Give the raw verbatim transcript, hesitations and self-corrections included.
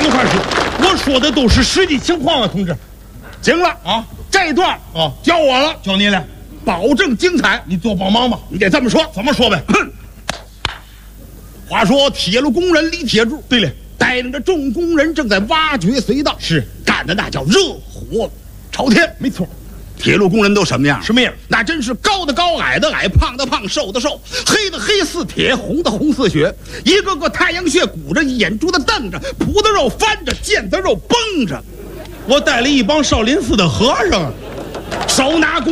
实话说，我说的都是实际情况啊，同志。行了啊，这一段啊交我了，交你了，保证精彩。你多帮忙吧。你得这么说，怎么说呗？哼。话说铁路工人李铁柱，对了，带领着众工人正在挖掘隧道，是干的那叫热火朝天。没错。铁路工人都什么样？什么样？那真是高的高，矮的矮，胖的胖，瘦的瘦，黑的黑似铁，红的红似血，一个个太阳穴鼓着，眼珠子瞪着，脯的肉翻着，腱子肉绷着。我带了一帮少林寺的和尚，手拿弓